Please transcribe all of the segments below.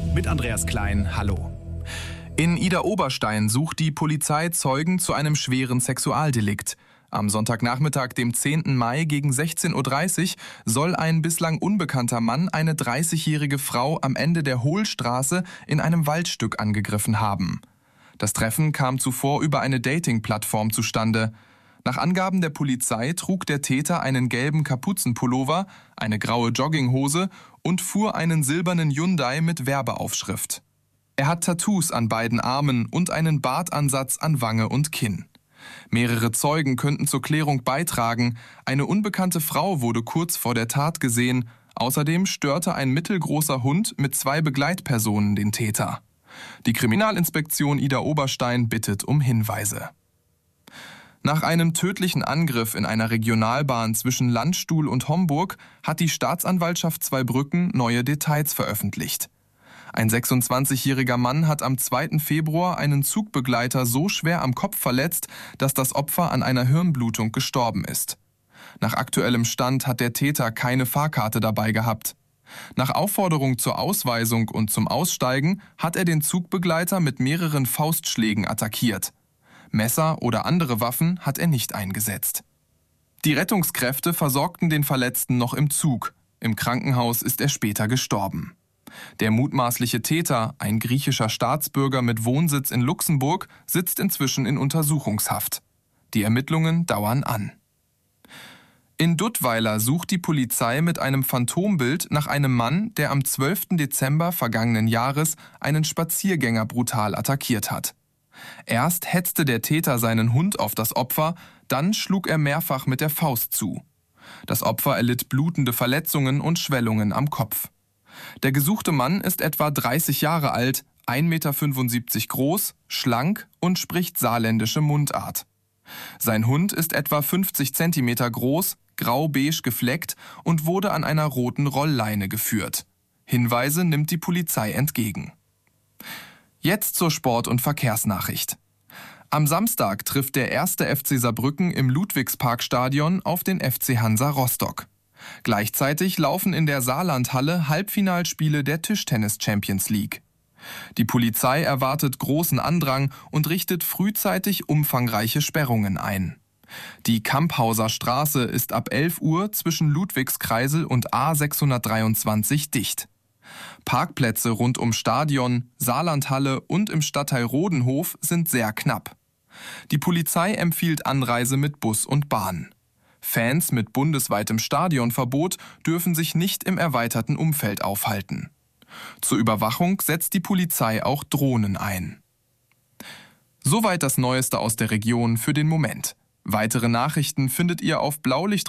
Mit Andreas Klein, hallo. In Idar-Oberstein sucht die Polizei Zeugen zu einem schweren Sexualdelikt. Am Sonntagnachmittag, dem 10. Mai gegen 16:30 Uhr, soll ein bislang unbekannter Mann eine 30-jährige Frau am Ende der Hohlstraße in einem Waldstück angegriffen haben. Das Treffen kam zuvor über eine Dating-Plattform zustande. Nach Angaben der Polizei trug der Täter einen gelben Kapuzenpullover, eine graue Jogginghose und fuhr einen silbernen Hyundai mit Werbeaufschrift. Er hat Tattoos an beiden Armen und einen Bartansatz an Wange und Kinn. Mehrere Zeugen könnten zur Klärung beitragen. Eine unbekannte Frau wurde kurz vor der Tat gesehen. Außerdem störte ein mittelgroßer Hund mit 2 Begleitpersonen den Täter. Die Kriminalinspektion Idar-Oberstein bittet um Hinweise. Nach einem tödlichen Angriff in einer Regionalbahn zwischen Landstuhl und Homburg hat die Staatsanwaltschaft Zweibrücken neue Details veröffentlicht. Ein 26-jähriger Mann hat am 2. Februar einen Zugbegleiter so schwer am Kopf verletzt, dass das Opfer an einer Hirnblutung gestorben ist. Nach aktuellem Stand hat der Täter keine Fahrkarte dabei gehabt. Nach Aufforderung zur Ausweisung und zum Aussteigen hat er den Zugbegleiter mit mehreren Faustschlägen attackiert. Messer oder andere Waffen hat er nicht eingesetzt. Die Rettungskräfte versorgten den Verletzten noch im Zug. Im Krankenhaus ist er später gestorben. Der mutmaßliche Täter, ein griechischer Staatsbürger mit Wohnsitz in Luxemburg, sitzt inzwischen in Untersuchungshaft. Die Ermittlungen dauern an. In Duttweiler sucht die Polizei mit einem Phantombild nach einem Mann, der am 12. Dezember vergangenen Jahres einen Spaziergänger brutal attackiert hat. Erst hetzte der Täter seinen Hund auf das Opfer, dann schlug er mehrfach mit der Faust zu. Das Opfer erlitt blutende Verletzungen und Schwellungen am Kopf. Der gesuchte Mann ist etwa 30 Jahre alt, 1,75 Meter groß, schlank und spricht saarländische Mundart. Sein Hund ist etwa 50 Zentimeter groß, grau-beige gefleckt und wurde an einer roten Rollleine geführt. Hinweise nimmt die Polizei entgegen. Jetzt zur Sport- und Verkehrsnachricht. Am Samstag trifft der 1. FC Saarbrücken im Ludwigsparkstadion auf den FC Hansa Rostock. Gleichzeitig laufen in der Saarlandhalle Halbfinalspiele der Tischtennis Champions League. Die Polizei erwartet großen Andrang und richtet frühzeitig umfangreiche Sperrungen ein. Die Kamphauser Straße ist ab 11 Uhr zwischen Ludwigskreisel und A623 dicht. Parkplätze rund um Stadion, Saarlandhalle und im Stadtteil Rodenhof sind sehr knapp. Die Polizei empfiehlt Anreise mit Bus und Bahn. Fans mit bundesweitem Stadionverbot dürfen sich nicht im erweiterten Umfeld aufhalten. Zur Überwachung setzt die Polizei auch Drohnen ein. Soweit das Neueste aus der Region für den Moment. Weitere Nachrichten findet ihr auf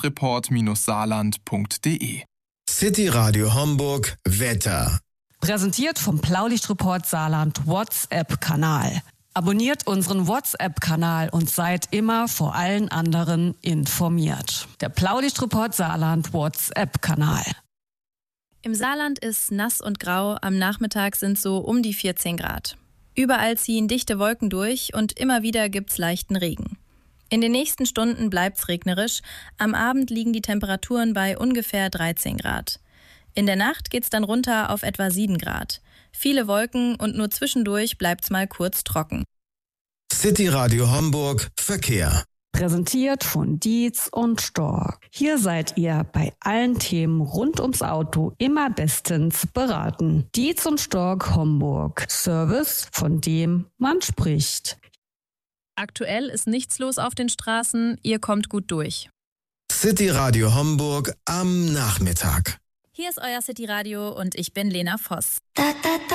blaulichtreport-saarland.de. City Radio Homburg Wetter. Präsentiert vom Blaulichtreport Saarland WhatsApp-Kanal. Abonniert unseren WhatsApp-Kanal und seid immer vor allen anderen informiert. Der Blaulichtreport Saarland WhatsApp-Kanal. Im Saarland ist nass und grau, am Nachmittag sind so um die 14 Grad. Überall ziehen dichte Wolken durch und immer wieder gibt's leichten Regen. In den nächsten Stunden bleibt's regnerisch, am Abend liegen die Temperaturen bei ungefähr 13 Grad. In der Nacht geht's dann runter auf etwa 7 Grad. Viele Wolken und nur zwischendurch bleibt's mal kurz trocken. City Radio Homburg Verkehr. Präsentiert von Dietz und Stork. Hier seid ihr bei allen Themen rund ums Auto immer bestens beraten. Dietz und Stork Homburg. Service, von dem man spricht. Aktuell ist nichts los auf den Straßen, ihr kommt gut durch. City Radio Homburg am Nachmittag. Hier ist euer City Radio und ich bin Lena Voss.